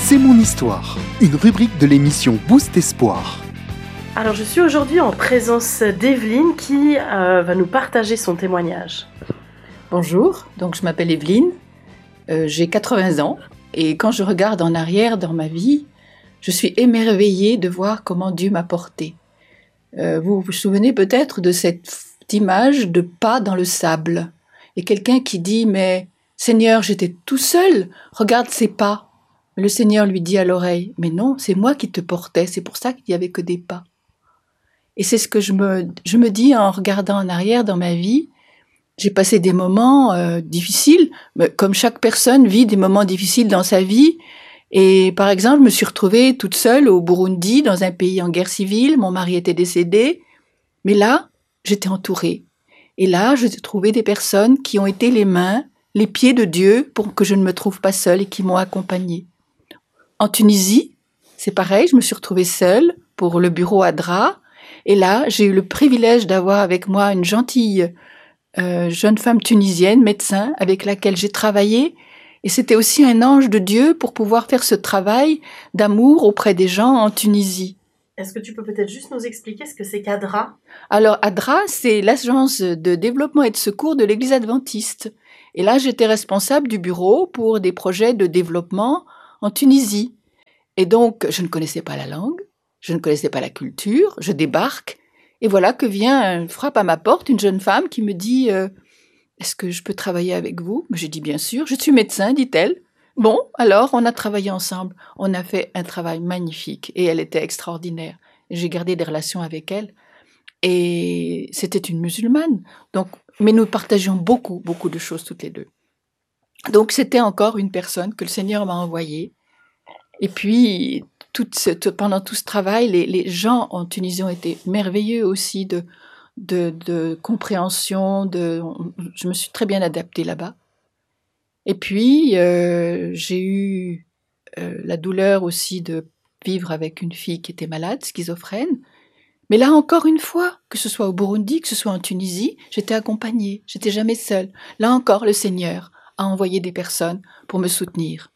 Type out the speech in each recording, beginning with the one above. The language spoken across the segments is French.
C'est mon histoire, une rubrique de l'émission Boost Espoir. Alors je suis aujourd'hui en présence d'Evelyne qui va nous partager son témoignage. Bonjour, donc je m'appelle Evelyne, j'ai 80 ans et quand je regarde en arrière dans ma vie, je suis émerveillée de voir comment Dieu m'a portée. Vous vous souvenez peut-être de cette image de pas dans le sable et quelqu'un qui dit « Mais Seigneur, j'étais tout seul, regarde ces pas ». Le Seigneur lui dit à l'oreille « Mais non, c'est moi qui te portais, c'est pour ça qu'il n'y avait que des pas ». Et c'est ce que je me dis en regardant en arrière dans ma vie. J'ai passé des moments difficiles, comme chaque personne vit des moments difficiles dans sa vie. Et par exemple, je me suis retrouvée toute seule au Burundi, dans un pays en guerre civile. Mon mari était décédé. Mais là, j'étais entourée. Et là, j'ai trouvé des personnes qui ont été les mains, les pieds de Dieu pour que je ne me trouve pas seule et qui m'ont accompagnée. En Tunisie, c'est pareil, je me suis retrouvée seule pour le bureau Adra. Et là, j'ai eu le privilège d'avoir avec moi une gentille jeune femme tunisienne, médecin, avec laquelle j'ai travaillé. Et c'était aussi un ange de Dieu pour pouvoir faire ce travail d'amour auprès des gens en Tunisie. Est-ce que tu peux peut-être juste nous expliquer ce que c'est qu'Adra ? Alors, Adra, c'est l'agence de développement et de secours de l'Église adventiste. Et là, j'étais responsable du bureau pour des projets de développement en Tunisie. Et donc, je ne connaissais pas la langue, je ne connaissais pas la culture, je débarque. Et voilà que frappe à ma porte une jeune femme qui me dit « Est-ce que je peux travailler avec vous ?» J'ai dit « Bien sûr, je suis médecin », dit-elle. Bon, alors on a travaillé ensemble. On a fait un travail magnifique et elle était extraordinaire. J'ai gardé des relations avec elle. Et c'était une musulmane. Donc, mais nous partagions beaucoup de choses toutes les deux. Donc c'était encore une personne que le Seigneur m'a envoyée. Et puis, pendant tout ce travail, les gens en Tunisie ont été merveilleux aussi de compréhension. Je me suis très bien adaptée là-bas. Et puis, j'ai eu la douleur aussi de vivre avec une fille qui était malade, schizophrène. Mais là, encore une fois, que ce soit au Burundi, que ce soit en Tunisie, j'étais accompagnée, j'étais jamais seule. Là encore, le Seigneur a envoyé des personnes pour me soutenir.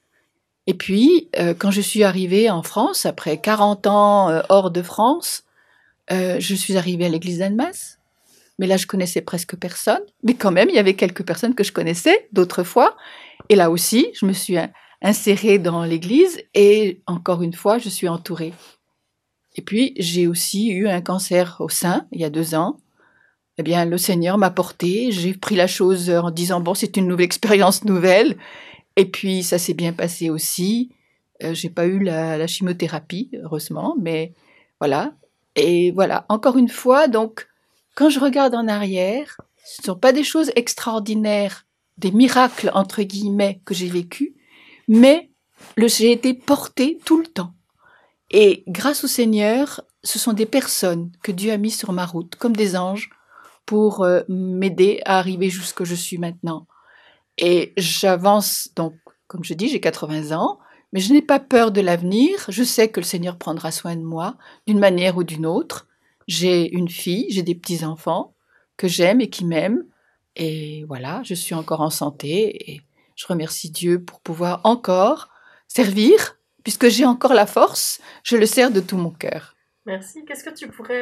Et puis, quand je suis arrivée en France, après 40 ans hors de France, je suis arrivée à l'église d'Annemasse. Mais là, je connaissais presque personne. Mais quand même, il y avait quelques personnes que je connaissais d'autres fois. Et là aussi, je me suis insérée dans l'église et encore une fois, je suis entourée. Et puis, j'ai aussi eu un cancer au sein, il y a 2 ans. Eh bien, le Seigneur m'a portée. J'ai pris la chose en disant, bon, c'est une nouvelle expérience nouvelle. Et puis, ça s'est bien passé aussi. J'ai pas eu la chimiothérapie, heureusement, mais voilà. Et voilà, encore une fois, donc, quand je regarde en arrière, ce ne sont pas des choses extraordinaires, des miracles, entre guillemets, que j'ai vécus, mais j'ai été portée tout le temps. Et grâce au Seigneur, ce sont des personnes que Dieu a mis sur ma route, comme des anges, pour m'aider à arriver jusqu'où je suis maintenant. Et j'avance, donc, comme je dis, j'ai 80 ans, mais je n'ai pas peur de l'avenir. Je sais que le Seigneur prendra soin de moi, d'une manière ou d'une autre. J'ai une fille, j'ai des petits-enfants que j'aime et qui m'aiment. Et voilà, je suis encore en santé et je remercie Dieu pour pouvoir encore servir, puisque j'ai encore la force, je le sers de tout mon cœur. Merci. Qu'est-ce que tu pourrais,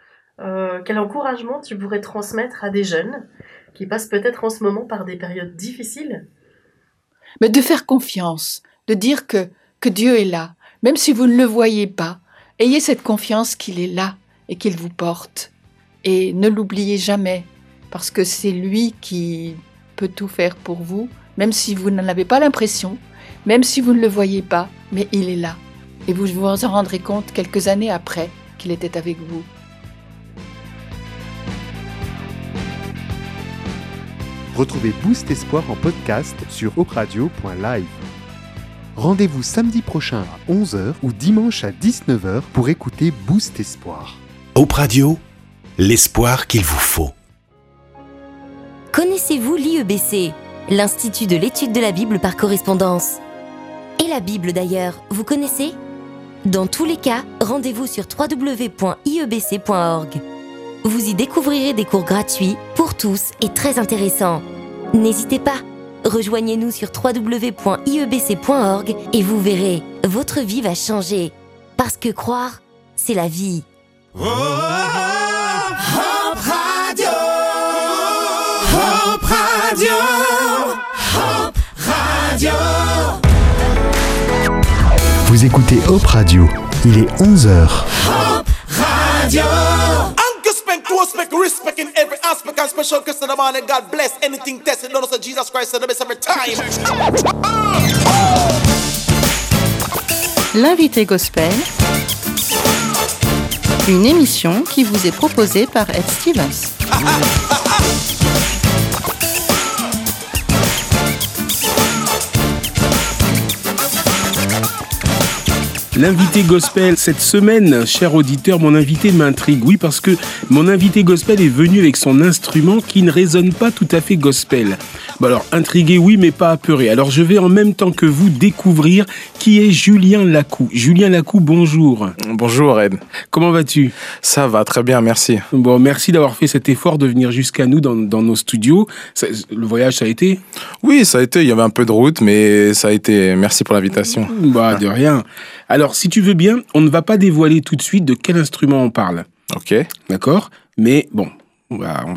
quel encouragement tu pourrais transmettre à des jeunes qui passent peut-être en ce moment par des périodes difficiles ? Mais de faire confiance, de dire que Dieu est là, même si vous ne le voyez pas. Ayez cette confiance qu'il est là et qu'il vous porte. Et ne l'oubliez jamais, parce que c'est lui qui peut tout faire pour vous, même si vous n'en avez pas l'impression, même si vous ne le voyez pas, mais il est là. Et vous vous en rendrez compte quelques années après qu'il était avec vous. Retrouvez Boost Espoir en podcast sur hopradio.live. Rendez-vous samedi prochain à 11h ou dimanche à 19h pour écouter Boost Espoir. Hope Radio, l'espoir qu'il vous faut. Connaissez-vous l'IEBC, l'Institut de l'étude de la Bible par correspondance ? Et la Bible d'ailleurs, vous connaissez ? Dans tous les cas, rendez-vous sur www.iebc.org. Vous y découvrirez des cours gratuits, pour tous et très intéressants. N'hésitez pas, Rejoignez-nous sur www.iebc.org et vous verrez, votre vie va changer. Parce que croire, c'est la vie. Hope Radio. Hope Radio. Hope Radio. Vous écoutez Hope Radio, il est 11h. Hope Radio. Respect in every aspect and special Christian the man and God bless anything tested. Don't know Jesus Christ the best every time. L'invité gospel, une émission qui vous est proposée par Ed Stevens. L'invité gospel cette semaine, cher auditeur, mon invité m'intrigue. Oui, parce que mon invité gospel est venu avec son instrument qui ne résonne pas tout à fait gospel. Bon alors, intrigué oui, mais pas apeuré. Alors je vais en même temps que vous découvrir qui est Julien Lacou. Julien Lacou, bonjour. Bonjour Ed. Comment vas-tu ? Ça va très bien, merci. Bon, merci d'avoir fait cet effort de venir jusqu'à nous dans nos studios. Le voyage, ça a été ? Oui, ça a été. Il y avait un peu de route, mais ça a été. Merci pour l'invitation. Bah, de rien. Alors, si tu veux bien, on ne va pas dévoiler tout de suite de quel instrument on parle. Ok. D'accord ? Mais bon, on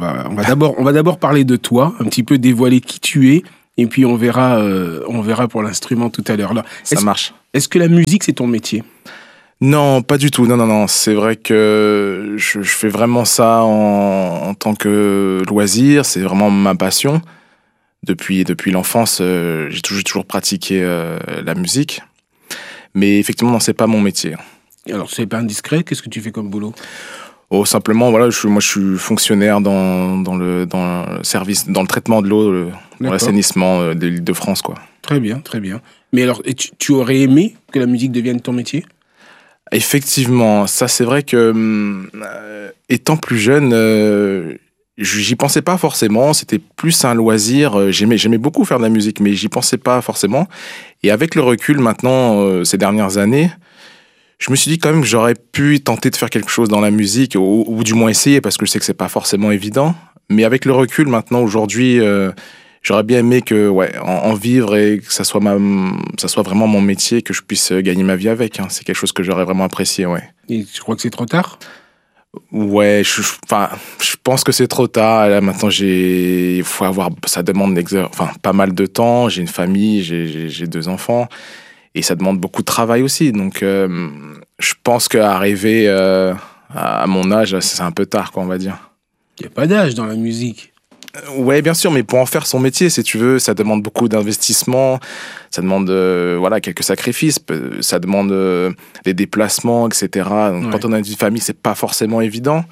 va d'abord parler de toi, un petit peu dévoiler qui tu es, et puis on verra pour l'instrument tout à l'heure. Alors, ça marche. Est-ce que la musique, c'est ton métier ? Non, pas du tout. Non. C'est vrai que je fais vraiment ça en tant que loisir. C'est vraiment ma passion. Depuis l'enfance, j'ai toujours pratiqué la musique. Mais effectivement, non, c'est pas mon métier. Alors, c'est pas indiscret. Qu'est-ce que tu fais comme boulot ? Oh, simplement, voilà, je suis fonctionnaire dans le service, dans le traitement de l'eau, dans l'assainissement de l'Île-de-France, quoi. Très bien, très bien. Mais alors, tu aurais aimé que la musique devienne ton métier ? Effectivement, ça c'est vrai que étant plus jeune, j'y pensais pas forcément. C'était plus un loisir. J'aimais beaucoup faire de la musique, mais j'y pensais pas forcément. Et avec le recul maintenant, ces dernières années, je me suis dit quand même que j'aurais pu tenter de faire quelque chose dans la musique, ou du moins essayer, parce que je sais que c'est pas forcément évident. Mais avec le recul maintenant, aujourd'hui, j'aurais bien aimé en vivre et que ça soit vraiment mon métier, que je puisse gagner ma vie avec. Hein. C'est quelque chose que j'aurais vraiment apprécié, ouais. Et tu crois que c'est trop tard ? Ouais, je pense que c'est trop tard. Là, maintenant, ça demande pas mal de temps. J'ai une famille, j'ai 2 enfants. Et ça demande beaucoup de travail aussi. Donc, je pense qu'arriver à mon âge, c'est un peu tard, quoi, on va dire. Il n'y a pas d'âge dans la musique. Ouais, bien sûr, mais pour en faire son métier, si tu veux, ça demande beaucoup d'investissement, ça demande quelques sacrifices, ça demande des déplacements, etc. Donc, quand on a une famille, c'est pas forcément évident.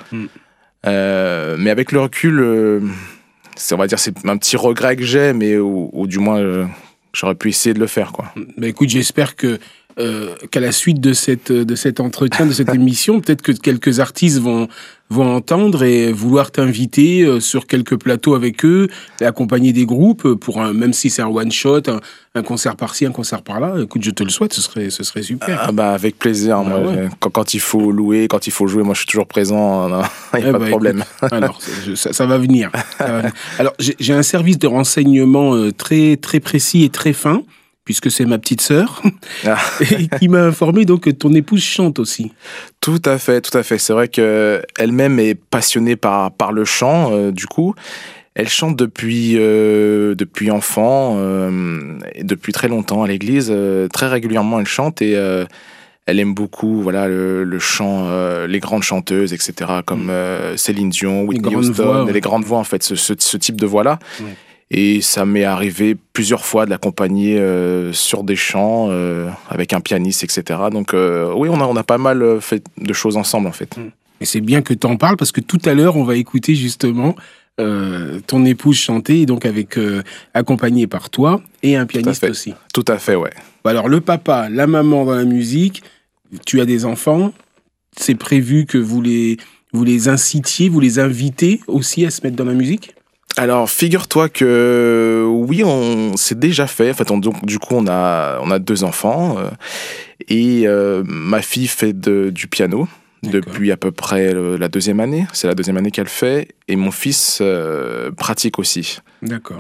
Mais avec le recul, on va dire, c'est un petit regret que j'ai, mais ou du moins, j'aurais pu essayer de le faire, quoi. Bah écoute, j'espère qu'à la suite de cet entretien, de cette émission, peut-être que quelques artistes vont entendre et vouloir t'inviter sur quelques plateaux avec eux, et accompagner des groupes pour même si c'est un one shot, un concert par-ci, un concert par-là. Écoute, je te le souhaite, ce serait super. Ah bah avec plaisir. Ah, moi, ouais. Quand il faut louer, quand il faut jouer, moi je suis toujours présent. Il n'y a pas de problème. Écoute, alors ça va venir. Alors j'ai un service de renseignement très très précis et très fin, puisque c'est ma petite sœur, et qui m'a informé donc que ton épouse chante aussi. Tout à fait. C'est vrai qu'elle-même est passionnée par le chant, du coup. Elle chante depuis enfant, et depuis très longtemps à l'église. Très régulièrement, elle chante et elle aime beaucoup le chant, les grandes chanteuses, etc., comme Céline Dion, Whitney Houston, les grandes voix, en fait, ce type de voix-là. Ouais. Et ça m'est arrivé plusieurs fois de l'accompagner sur des chants avec un pianiste, etc. Donc oui, on a pas mal fait de choses ensemble, en fait. Et c'est bien que tu en parles, parce que tout à l'heure, on va écouter justement ton épouse chanter, et donc accompagnée par toi et un pianiste aussi. Tout à fait, ouais. Alors le papa, la maman dans la musique, tu as des enfants, c'est prévu que vous les incitiez, vous les invitez aussi à se mettre dans la musique ? Alors, figure-toi que oui, c'est déjà fait. En fait, du coup, on a 2 enfants et ma fille fait du piano. D'accord. Depuis à peu près la 2e année. C'est la 2e année qu'elle fait. Et mon fils pratique aussi. D'accord.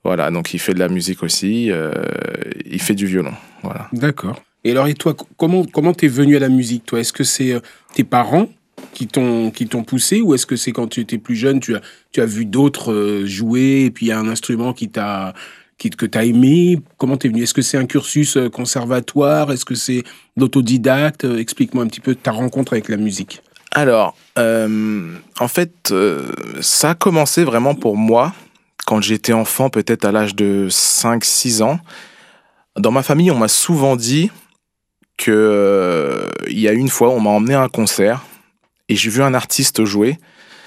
Voilà, donc il fait de la musique aussi, il fait du violon, voilà. D'accord. Et alors, et toi, comment t'es venu à la musique, toi? Est-ce que c'est tes parents qui t'ont poussé, ou est-ce que c'est quand tu étais plus jeune, tu as vu d'autres jouer, et puis il y a un instrument que t'as aimé? Comment t'es venu? Est-ce que c'est un cursus conservatoire? Est-ce que c'est l'autodidacte? Explique-moi un petit peu ta rencontre avec la musique. Alors, en fait, ça a commencé vraiment pour moi quand j'étais enfant, peut-être à l'âge de 5-6 ans. Dans ma famille, on m'a souvent dit que il y a une fois, on m'a emmené à un concert et j'ai vu un artiste jouer.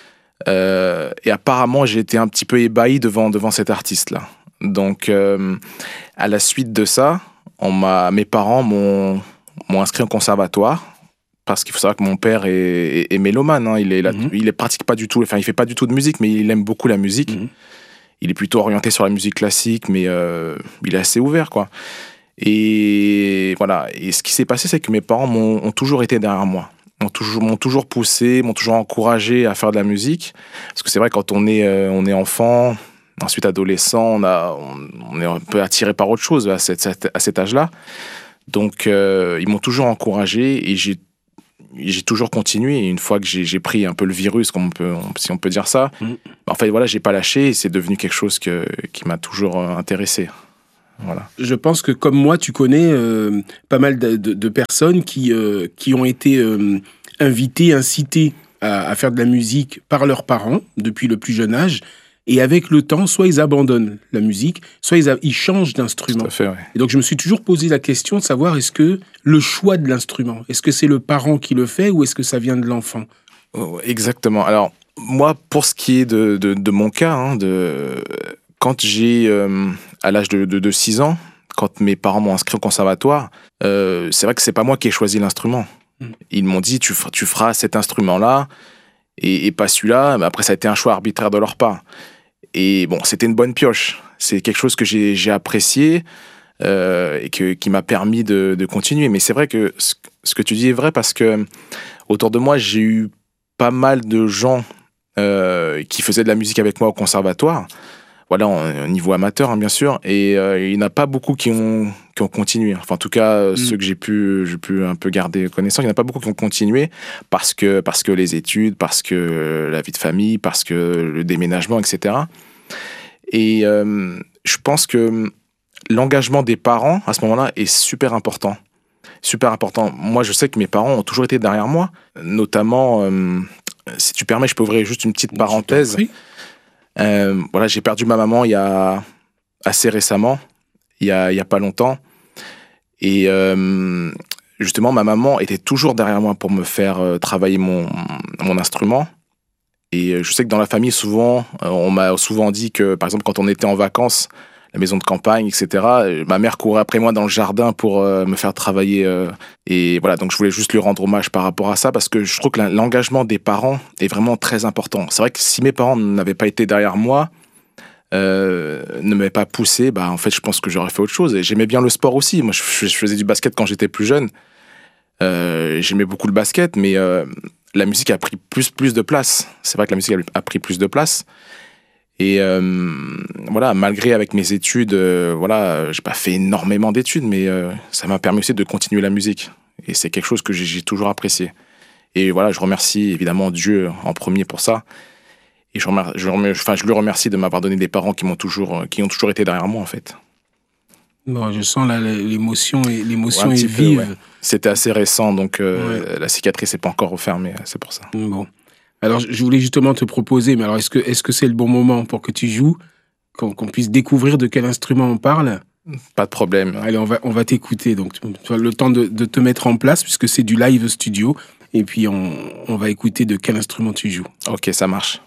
Et apparemment, j'ai été un petit peu ébahi devant cet artiste-là. Donc, à la suite de ça, mes parents m'ont inscrit en conservatoire. Parce qu'il faut savoir que mon père est mélomane, hein. Il pratique pas du tout, enfin il fait pas du tout de musique, mais il aime beaucoup la musique. Il est plutôt orienté sur la musique classique, mais il est assez ouvert, quoi. Et voilà. Et ce qui s'est passé, c'est que mes parents ont toujours été derrière moi, m'ont toujours poussé, m'ont toujours encouragé à faire de la musique. Parce que c'est vrai, quand on est enfant, ensuite adolescent, on est un peu attiré par autre chose à cet âge-là. Donc ils m'ont toujours encouragé et j'ai toujours continué. Et une fois que j'ai pris un peu le virus, si on peut dire ça, en fait, voilà, j'ai pas lâché et c'est devenu quelque chose qui m'a toujours intéressé. Voilà. Je pense que, comme moi, tu connais pas mal de personnes qui ont été invitées, incitées à faire de la musique par leurs parents depuis le plus jeune âge. Et avec le temps, soit ils abandonnent la musique, soit ils changent d'instrument. Tout à fait, ouais. Et donc, je me suis toujours posé la question de savoir, est-ce que le choix de l'instrument, est-ce que c'est le parent qui le fait ou est-ce que ça vient de l'enfant? Exactement. Alors, moi, pour ce qui est de mon cas, hein, quand j'ai, à l'âge de 6 ans, quand mes parents m'ont inscrit au conservatoire, c'est vrai que c'est pas moi qui ai choisi l'instrument. Ils m'ont dit, tu feras cet instrument-là et pas celui-là. Mais après, ça a été un choix arbitraire de leur part. Et bon, c'était une bonne pioche. C'est quelque chose que j'ai apprécié et qui m'a permis de continuer. Mais c'est vrai que ce que tu dis est vrai parce que autour de moi, j'ai eu pas mal de gens qui faisaient de la musique avec moi au conservatoire. Voilà, au niveau amateur, hein, bien sûr. Et il n'y en a pas beaucoup qui ont continué. Enfin, en tout cas, ceux que j'ai pu un peu garder connaissance, il n'y en a pas beaucoup qui ont continué parce que les études, parce que la vie de famille, parce que le déménagement, etc. Et je pense que l'engagement des parents, à ce moment-là, est super important. Super important. Moi, je sais que mes parents ont toujours été derrière moi. Notamment, si tu permets, je peux ouvrir juste une petite parenthèse. Voilà, j'ai perdu ma maman il y a assez récemment, il y a pas longtemps. Et justement, ma maman était toujours derrière moi pour me faire travailler mon instrument. Et je sais que dans la famille, souvent, on m'a souvent dit que, par exemple, quand on était en vacances, la maison de campagne, etc., ma mère courait après moi dans le jardin pour me faire travailler. Et voilà, donc je voulais juste lui rendre hommage par rapport à ça, parce que je trouve que l'engagement des parents est vraiment très important. C'est vrai que si mes parents n'avaient pas été derrière moi, ne m'avaient pas poussé, bah, en fait, je pense que j'aurais fait autre chose. Et j'aimais bien le sport aussi. Moi, je faisais du basket quand j'étais plus jeune. J'aimais beaucoup le basket, mais la musique a pris plus de place. C'est vrai que la musique a pris plus de place. Et voilà, malgré avec mes études, voilà, j'ai pas fait énormément d'études, mais ça m'a permis aussi de continuer la musique. Et c'est quelque chose que j'ai toujours apprécié. Et voilà, je remercie évidemment Dieu en premier pour ça. Et je le remercie de m'avoir donné des parents qui ont toujours été derrière moi, en fait. Bon, je sens l'émotion est vive. Peu, ouais. C'était assez récent, donc la cicatrice n'est pas encore refermée, c'est pour ça. Bon. Alors, je voulais justement te proposer, mais alors est-ce que c'est le bon moment pour que tu joues, qu'on puisse découvrir de quel instrument on parle? Pas de problème. Allez, on va t'écouter. Donc, tu as le temps de te mettre en place, puisque c'est du live studio. Et puis, on va écouter de quel instrument tu joues. Ok, ça marche.